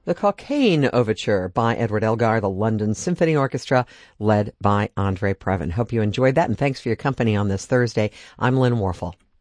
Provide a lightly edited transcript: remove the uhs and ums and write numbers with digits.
The Cockaigne Overture by Edward Elgar, the London Symphony Orchestra, led by Andre Previn. Hope you enjoyed that, and thanks for your company on this Thursday. I'm Lynn Warfel.